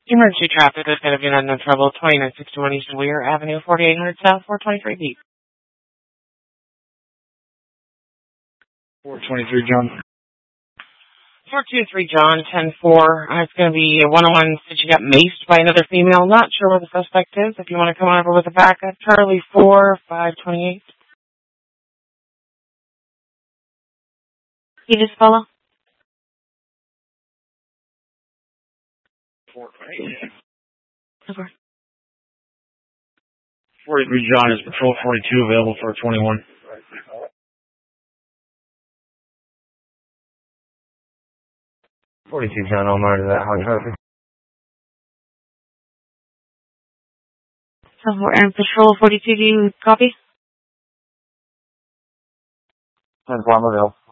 Emergency traffic is going to be on no trouble. 2961 East Weir Avenue, 4800 South, 423 B. 423 John. 423 John, 10-4. It's going to be a 101 since you got maced by another female. Not sure where the suspect is. If you want to come over with a backup, Charlie 4, 528. You just follow? 428. Okay. 43 John is Patrol 42 available for 21. 42 John, I'll monitor that. Hard traffic. So we're in Patrol 42. Do you copy? 10-4, I'm available.